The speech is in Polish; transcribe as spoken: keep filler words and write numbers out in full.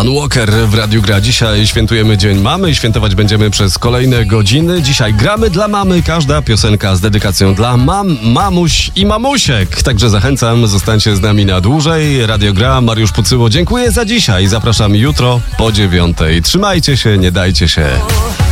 Alan Walker w Radiu Gra. Dzisiaj świętujemy Dzień Mamy i świętować będziemy przez kolejne godziny. Dzisiaj gramy dla mamy. Każda piosenka z dedykacją dla mam, mamuś i mamusiek. Także zachęcam, zostańcie z nami na dłużej. Radio Gra, Mariusz Pucyło. Dziękuję za dzisiaj. Zapraszam jutro po dziewiątej. Trzymajcie się, nie dajcie się.